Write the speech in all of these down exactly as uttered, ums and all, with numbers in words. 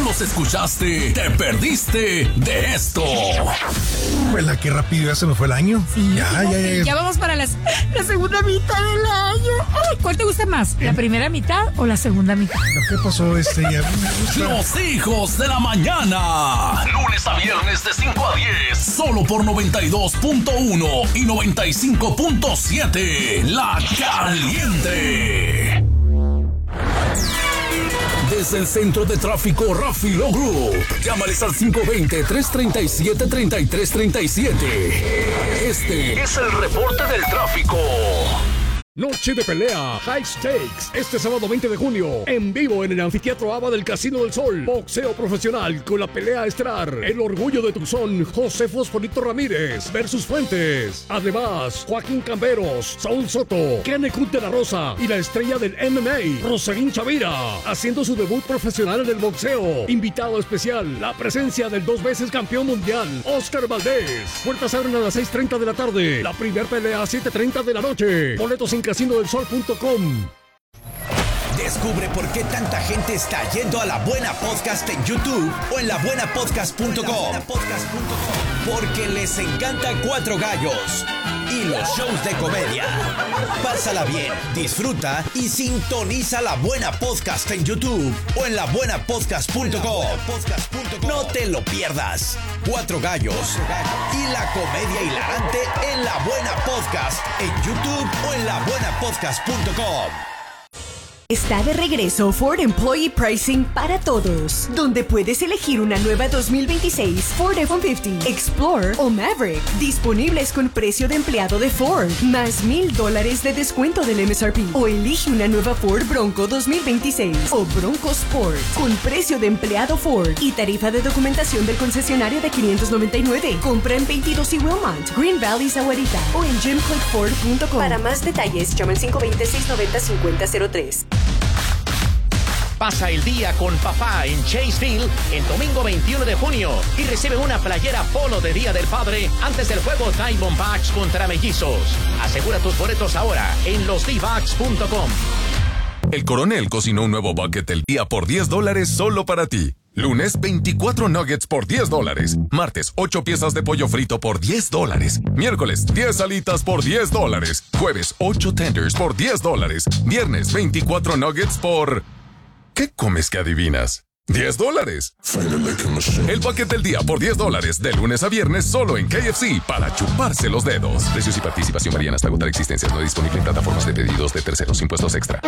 los escuchaste, te perdiste de esto. Pues la que rápido ya se nos fue el año. Sí, ya, ya, ya, ya. Ya vamos para las, la segunda mitad del año. Ay, ¿cuál te gusta más? ¿La primera mitad o la segunda mitad? ¿Qué pasó este ya? Los hijos de la mañana. Lunes a viernes de cinco a diez. Solo por noventa y dos punto uno y noventa y cinco punto siete. La Caliente. Desde el centro de tráfico Rafilo Group. Llámales al cinco dos cero, tres tres siete, tres tres tres siete. Este es el reporte del tráfico. Noche de pelea, High Stakes, este sábado veinte de junio, en vivo en el Anfiteatro ABA del Casino del Sol. Boxeo profesional con la pelea estelar. El orgullo de Tucson, José Fosforito Ramírez versus Fuentes. Además, Joaquín Camberos, Saúl Soto, Kenneth Cruz de la Rosa y la estrella del M M A, Roselín Chavira, haciendo su debut profesional en el boxeo. Invitado especial, la presencia del dos veces campeón mundial, Oscar Valdés. Puertas abren a las seis treinta de la tarde. La primer pelea a siete treinta de la noche. Boletos en casino del sol punto com. Descubre por qué tanta gente está yendo a La Buena Podcast en YouTube o en la buena podcast punto com. Porque les encanta Cuatro Gallos y los shows de comedia. Pásala bien, disfruta y sintoniza La Buena Podcast en YouTube o en la buena podcast punto com. No te lo pierdas. Cuatro Gallos y la comedia hilarante en La Buena Podcast en YouTube o en la buena podcast punto com. Está de regreso Ford Employee Pricing para todos, donde puedes elegir una nueva dos mil veintiséis Ford F ciento cincuenta, Explorer o Maverick, disponibles con precio de empleado de Ford, más mil dólares de descuento del M S R P. O elige una nueva Ford Bronco dos mil veintiséis o Bronco Sport, con precio de empleado Ford y tarifa de documentación del concesionario de quinientos noventa y nueve. Compra en veintidós y Wilmont, Green Valley, Zaguarita o en jim click ford punto com. Para más detalles, llama al cinco dos cero, seis nueve cero, cinco cero cero tres. Pasa el día con papá en Chaseville el domingo veintiuno de junio y recibe una playera polo de Día del Padre antes del juego Diamondbacks contra Mellizos. Asegura tus boletos ahora en los d backs punto com. El Coronel cocinó un nuevo bucket del día por diez dólares solo para ti. Lunes, veinticuatro nuggets por diez dólares. Martes, ocho piezas de pollo frito por diez dólares. Miércoles, diez alitas por diez dólares. Jueves, ocho tenders por diez dólares. Viernes, veinticuatro nuggets por... ¿Qué comes que adivinas? diez dólares. El paquete del día por diez dólares, de lunes a viernes, solo en K F C, para chuparse los dedos. Precios y participación varían hasta agotar existencias. No disponible en plataformas de pedidos de terceros. Impuestos extra.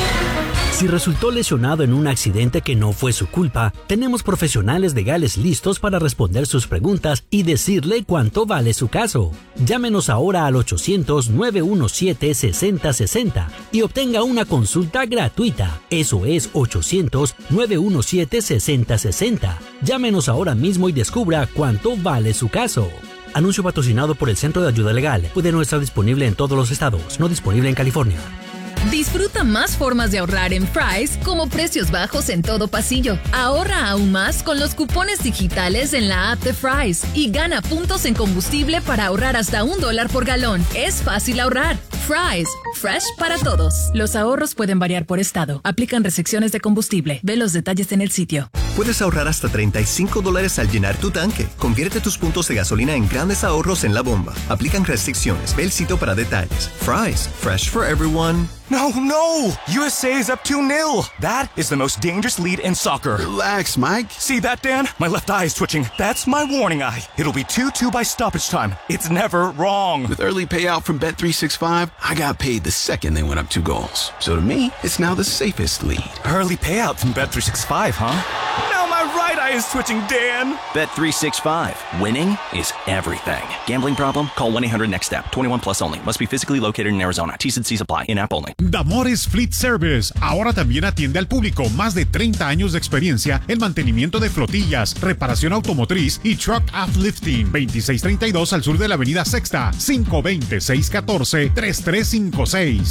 Si resultó lesionado en un accidente que no fue su culpa, tenemos profesionales legales listos para responder sus preguntas y decirle cuánto vale su caso. Llámenos ahora al ochocientos, nueve uno siete, seis cero seis cero y obtenga una consulta gratuita. Eso es ochocientos, nueve uno siete, seis cero seis cero. Llámenos ahora mismo y descubra cuánto vale su caso. Anuncio patrocinado por el Centro de Ayuda Legal. Puede no estar disponible en todos los estados, no disponible en California. Disfruta más formas de ahorrar en Fry's, como precios bajos en todo pasillo. Ahorra aún más con los cupones digitales en la app de Fry's y gana puntos en combustible para ahorrar hasta un dólar por galón. Es fácil ahorrar. Fry's, fresh para todos. Los ahorros pueden variar por estado. Aplican restricciones de combustible. Ve los detalles en el sitio. Puedes ahorrar hasta treinta y cinco dólares al llenar tu tanque. Convierte tus puntos de gasolina en grandes ahorros en la bomba. Aplican restricciones. Ve el sitio para detalles. Fry's, fresh for everyone. No, no! U S A is up two nil. That is the most dangerous lead in soccer. Relax, Mike. See that, Dan? My left eye is twitching. That's my warning eye. It'll be two two by stoppage time. It's never wrong. With early payout from Bet three sixty-five, I got paid the second they went up two goals. So to me, it's now the safest lead. Early payout from Bet three sixty-five, huh? Now my right eye is twitching, Dan. Bet three sixty-five. Winning is everything. Gambling problem? Call one eight hundred next step. twenty-one plus only. Must be physically located in Arizona. T's and C's apply. In-app only. Damores Fleet Service ahora también atiende al público. Más de treinta años de experiencia en mantenimiento de flotillas, reparación automotriz y truck uplifting. veintiséis treinta y dos al sur de la avenida Sexta. cinco dos cero, seis uno cuatro, tres tres cinco seis.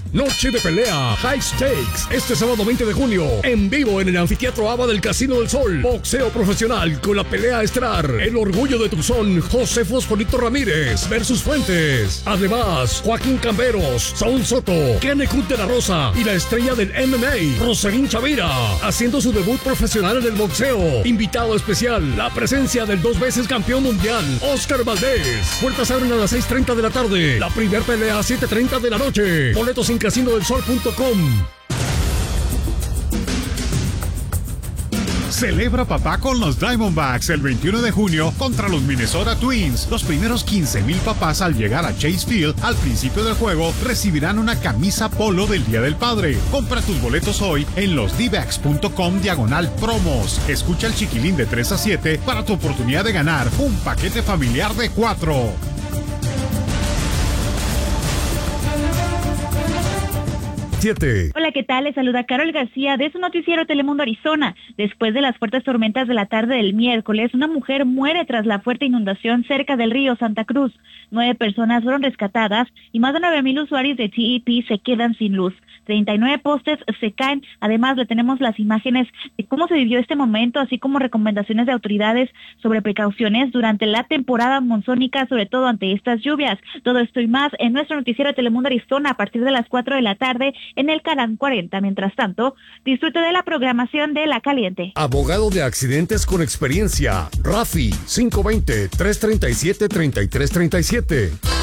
Noche de pelea, High Stakes, este sábado veinte de junio, en vivo en el Anfiteatro ABA del Casino del Sol. Boxeo profesional con la pelea estelar. El orgullo de Tucson, José Fosforito Ramírez versus Fuentes. Además, Joaquín Camberos, Saúl Soto, Kenny Cruz de la Rosa y la estrella del M M A, Roselín Chavira, haciendo su debut profesional en el boxeo. Invitado especial, la presencia del dos veces campeón mundial, Oscar Valdés. Puertas abren a las seis treinta de la tarde. La primer pelea a siete treinta de la noche. Boletos en casino del sol punto com. Celebra papá con los Diamondbacks el veintiuno de junio contra los Minnesota Twins. Los primeros quince mil papás al llegar a Chase Field al principio del juego recibirán una camisa polo del Día del Padre. Compra tus boletos hoy en los d backs punto com diagonal promos. Escucha el chiquilín de tres a siete para tu oportunidad de ganar un paquete familiar de cuatro. siete. Hola, ¿qué tal? Les saluda Carol García de su noticiero Telemundo Arizona. Después de las fuertes tormentas de la tarde del miércoles, una mujer muere tras la fuerte inundación cerca del río Santa Cruz. Nueve personas fueron rescatadas y más de nueve mil usuarios de T E P se quedan sin luz. treinta y nueve postes se caen. Además, le tenemos las imágenes de cómo se vivió este momento, así como recomendaciones de autoridades sobre precauciones durante la temporada monzónica, sobre todo ante estas lluvias. Todo esto y más en nuestro noticiero Telemundo Arizona a partir de las cuatro de la tarde en el Canal cuarenta. Mientras tanto, disfrute de la programación de La Caliente. Abogado de accidentes con experiencia, Rafi, cinco dos cero, tres tres siete, tres tres tres siete.